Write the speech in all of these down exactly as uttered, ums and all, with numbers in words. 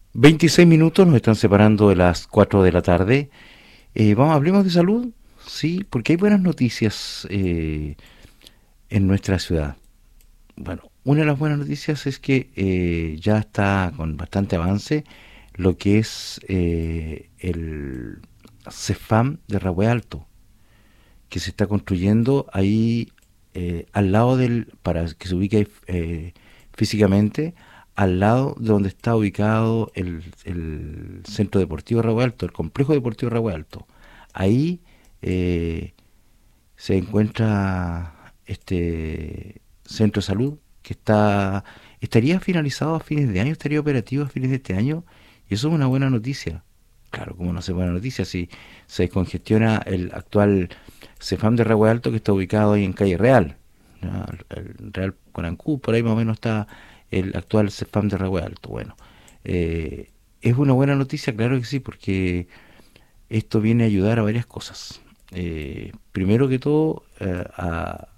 veintiséis minutos nos están separando de las cuatro de la tarde. Eh, vamos, hablemos de salud, sí, porque hay buenas noticias eh, en nuestra ciudad. Bueno, una de las buenas noticias es que eh, ya está con bastante avance lo que es eh, el CEFAM de Rahue Alto, que se está construyendo ahí eh, al lado del, para que se ubique eh, físicamente, al lado de donde está ubicado el, el Centro Deportivo Rahue Alto, el Complejo Deportivo Rahue Alto. Ahí eh, se encuentra este centro de salud que está estaría finalizado a fines de año, estaría operativo a fines de este año, y eso es una buena noticia. Claro, como no es buena noticia si se descongestiona el actual CEFAM de Rahue Alto, que está ubicado ahí en calle Real, ¿ya? El, el Real Conancú, por ahí más o menos está el actual CEFAM de Rahue Alto. Bueno, eh, es una buena noticia, claro que sí, porque esto viene a ayudar a varias cosas. Eh, primero que todo, eh, a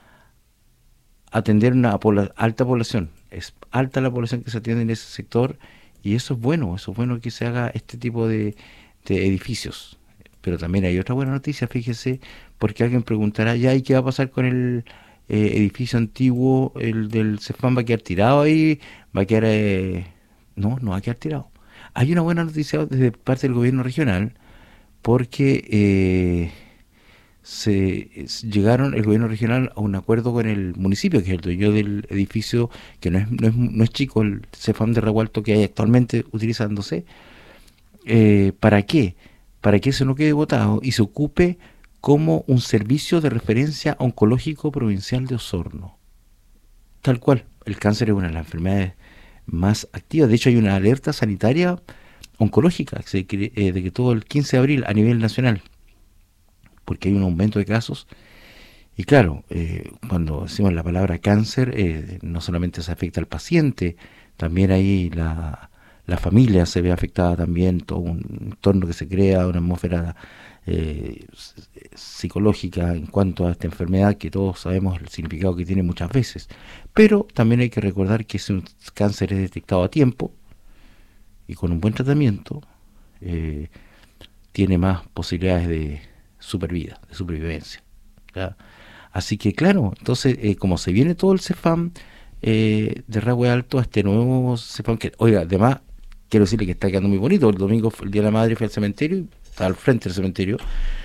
atender una pobla- alta población. Es alta la población que se atiende en ese sector, y eso es bueno, eso es bueno que se haga este tipo de, de edificios. Pero también hay otra buena noticia, fíjese, porque alguien preguntará, ya, ¿y qué va a pasar con el eh, edificio antiguo, el del Cefam? ¿Va a quedar tirado ahí? ¿Va a quedar...? eh, No, no va a quedar tirado. Hay una buena noticia desde parte del gobierno regional, porque eh, se llegaron el gobierno regional a un acuerdo con el municipio, que es el dueño del edificio, que no es, no es, no es chico, el CEFAM de Revuelto que hay actualmente utilizándose. Eh, ¿para qué? Para que eso no quede votado y se ocupe como un servicio de referencia oncológico provincial de Osorno. Tal cual, el cáncer es una de las enfermedades más activas. De hecho, hay una alerta sanitaria oncológica que se cre- eh, de que todo el quince de abril a nivel nacional, porque hay un aumento de casos. Y claro, eh, cuando decimos la palabra cáncer, eh, no solamente se afecta al paciente, también ahí la, la familia se ve afectada también, todo un entorno que se crea, una atmósfera eh, psicológica en cuanto a esta enfermedad, que todos sabemos el significado que tiene muchas veces. Pero también hay que recordar que si un cáncer es detectado a tiempo y con un buen tratamiento, eh, tiene más posibilidades de supervida, de supervivencia, ¿ya? Así que claro, entonces eh, como se viene todo el CEFAM eh, de Rahue Alto a este nuevo CEFAM, que oiga, además quiero decirle que está quedando muy bonito. El domingo, el Día de la Madre, fue al cementerio, y está al frente del cementerio,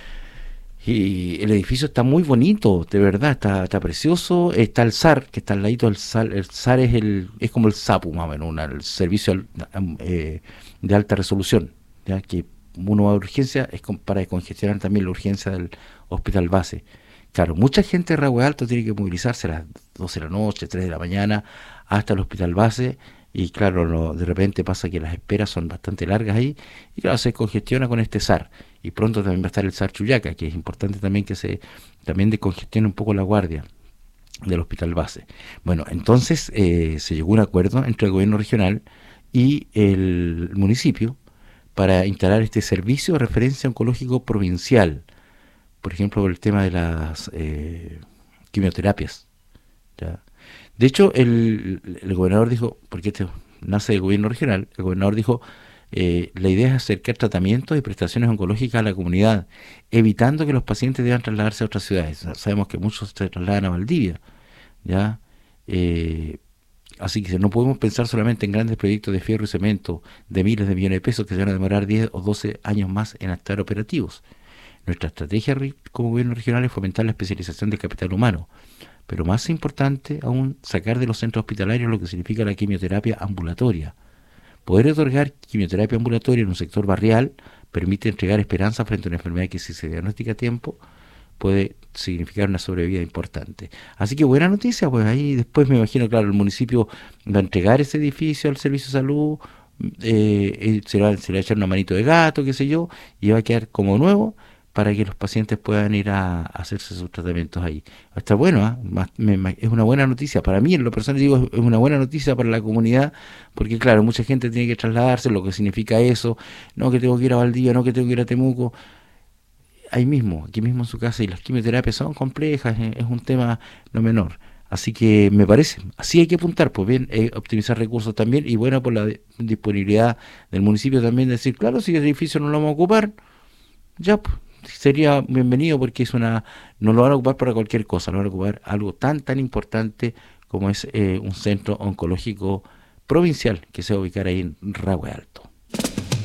y el edificio está muy bonito, de verdad, está, está precioso. Está el S A R, que está al ladito del S A R. El S A R es, el, es como el SAPU, más o menos, una, el servicio eh, de alta resolución, ya que uno va a urgencia, es para descongestionar también la urgencia del hospital base. Claro, mucha gente de Rahue Alto tiene que movilizarse a las doce de la noche, tres de la mañana, hasta el hospital base, y claro, no, de repente pasa que las esperas son bastante largas ahí, y claro, se congestiona con este S A R, y pronto también va a estar el S A R Chuyaca, que es importante también que se también decongestione un poco la guardia del hospital base. Bueno, entonces eh, se llegó a un acuerdo entre el gobierno regional y el municipio para instalar este servicio de referencia oncológico provincial, por ejemplo, por el tema de las eh, quimioterapias, ¿ya? De hecho, el, el gobernador dijo, porque este nace del gobierno regional, el gobernador dijo, eh, la idea es acercar tratamientos y prestaciones oncológicas a la comunidad, evitando que los pacientes deban trasladarse a otras ciudades. Sabemos que muchos se trasladan a Valdivia, ¿ya? Eh, Así que no podemos pensar solamente en grandes proyectos de fierro y cemento de miles de millones de pesos que se van a demorar diez o doce años más en estar operativos. Nuestra estrategia como gobierno regional es fomentar la especialización del capital humano, pero más importante aún, sacar de los centros hospitalarios lo que significa la quimioterapia ambulatoria. Poder otorgar quimioterapia ambulatoria en un sector barrial permite entregar esperanza frente a una enfermedad que, si se diagnostica a tiempo, puede significar una sobrevida importante. Así que buena noticia, pues ahí después me imagino, claro, el municipio va a entregar ese edificio al servicio de salud, eh, eh, se, le va, se le va a echar una manito de gato, qué sé yo, y va a quedar como nuevo para que los pacientes puedan ir a, a hacerse sus tratamientos ahí. Está bueno, ¿eh? Más- me- me- es una buena noticia. Para mí, en lo personal, digo, es es una buena noticia para la comunidad, porque claro, mucha gente tiene que trasladarse, lo que significa eso, no que tengo que ir a Valdivia, no que tengo que ir a Temuco, ahí mismo, aquí mismo en su casa, y las quimioterapias son complejas, es, es un tema no menor. Así que me parece, así hay que apuntar, pues bien, eh, optimizar recursos también y bueno, por la de- disponibilidad del municipio también decir, claro, si el edificio no lo vamos a ocupar, ya pues, sería bienvenido porque es una, no lo van a ocupar para cualquier cosa, lo van a ocupar algo tan tan importante como es eh, un centro oncológico provincial que se va a ubicar ahí en Rahue Alto.